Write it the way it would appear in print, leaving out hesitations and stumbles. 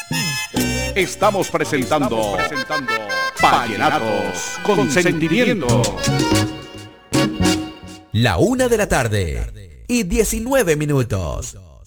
Estamos presentando Vallenatos con Sentimiento. La 1 de la tarde y 19 minutos.